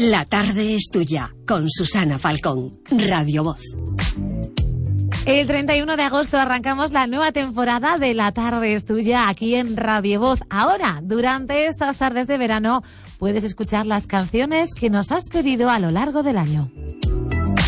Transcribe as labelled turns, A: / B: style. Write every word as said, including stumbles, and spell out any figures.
A: La tarde es tuya, con Susana Falcón, Radio Voz.
B: El treinta y uno de agosto arrancamos la nueva temporada de La tarde es tuya aquí en Radio Voz. Ahora, durante estas tardes de verano, puedes escuchar las canciones que nos has pedido a lo largo del año.